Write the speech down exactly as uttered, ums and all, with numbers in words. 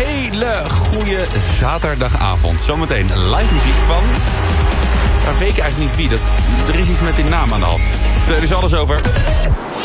hele goede zaterdagavond. Zometeen live muziek van... Daar weet ik eigenlijk niet wie. Dat, er is iets met die naam aan de hand. Daar is alles over.